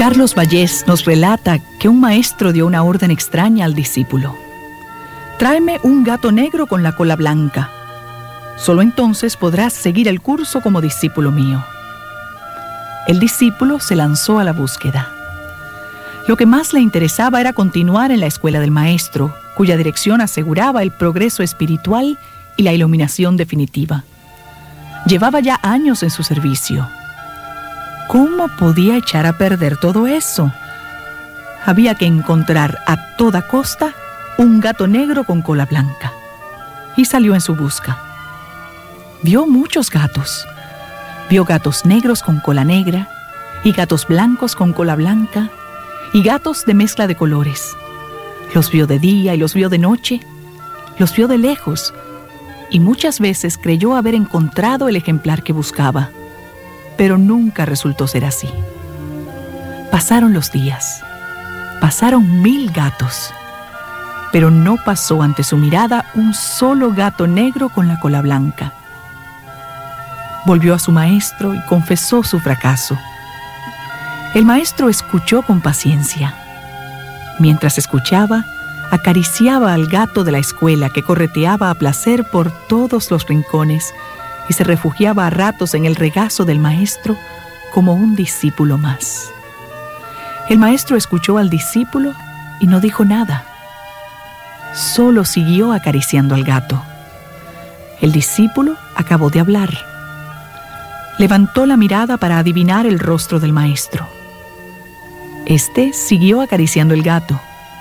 Carlos Vallés nos relata que un maestro dio una orden extraña al discípulo. Tráeme un gato negro con la cola blanca. Solo entonces podrás seguir el curso como discípulo mío. El discípulo se lanzó a la búsqueda. Lo que más le interesaba era continuar en la escuela del maestro, cuya dirección aseguraba el progreso espiritual y la iluminación definitiva. Llevaba ya años en su servicio. ¿Cómo podía echar a perder todo eso? Había que encontrar a toda costa un gato negro con cola blanca. Y salió en su busca. Vio muchos gatos. Vio gatos negros con cola negra, y gatos blancos con cola blanca, y gatos de mezcla de colores. Los vio de día y los vio de noche. Los vio de lejos, y muchas veces creyó haber encontrado el ejemplar que buscaba. Pero nunca resultó ser así. Pasaron los días. Pasaron 1000 gatos. Pero no pasó ante su mirada un solo gato negro con la cola blanca. Volvió a su maestro y confesó su fracaso. El maestro escuchó con paciencia. Mientras escuchaba, acariciaba al gato de la escuela que correteaba a placer por todos los rincones y se refugiaba a ratos en el regazo del maestro como un discípulo más. El maestro escuchó al discípulo y no dijo nada. Solo siguió acariciando al gato. El discípulo acabó de hablar. Levantó la mirada para adivinar el rostro del maestro. Este siguió acariciando el gato.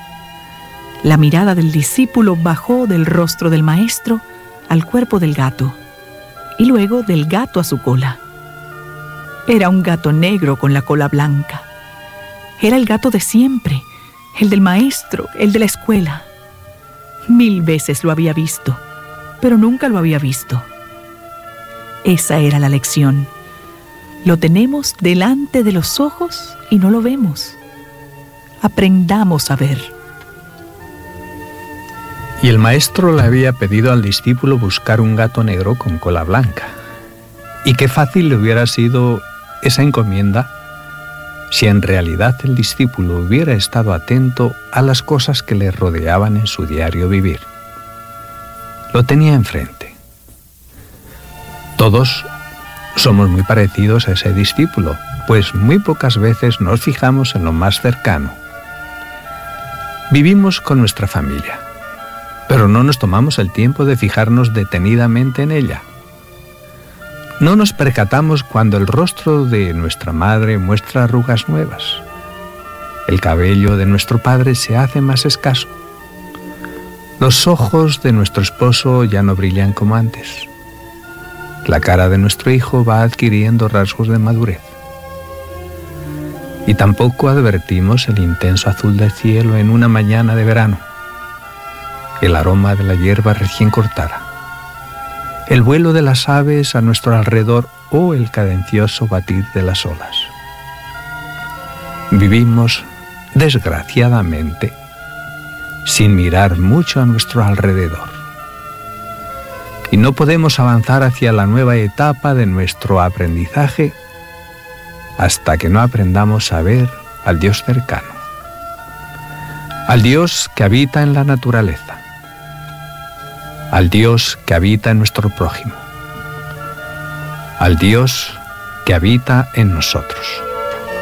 La mirada del discípulo bajó del rostro del maestro al cuerpo del gato y luego del gato a su cola. Era un gato negro con la cola blanca. Era el gato de siempre, el del maestro, el de la escuela. 1000 veces lo había visto, pero nunca lo había visto. Esa era la lección. Lo tenemos delante de los ojos y no lo vemos. Aprendamos a ver. Y el maestro le había pedido al discípulo buscar un gato negro con cola blanca. Y qué fácil le hubiera sido esa encomienda si en realidad el discípulo hubiera estado atento a las cosas que le rodeaban en su diario vivir. Lo tenía enfrente. Todos somos muy parecidos a ese discípulo, pues muy pocas veces nos fijamos en lo más cercano. Vivimos con nuestra familia, pero no nos tomamos el tiempo de fijarnos detenidamente en ella. No nos percatamos cuando el rostro de nuestra madre muestra arrugas nuevas. El cabello de nuestro padre se hace más escaso. Los ojos de nuestro esposo ya no brillan como antes. La cara de nuestro hijo va adquiriendo rasgos de madurez. Y tampoco advertimos el intenso azul del cielo en una mañana de verano, el aroma de la hierba recién cortada, el vuelo de las aves a nuestro alrededor o el cadencioso batir de las olas. Vivimos, desgraciadamente, sin mirar mucho a nuestro alrededor. Y no podemos avanzar hacia la nueva etapa de nuestro aprendizaje hasta que no aprendamos a ver al Dios cercano, al Dios que habita en la naturaleza, al Dios que habita en nuestro prójimo, al Dios que habita en nosotros.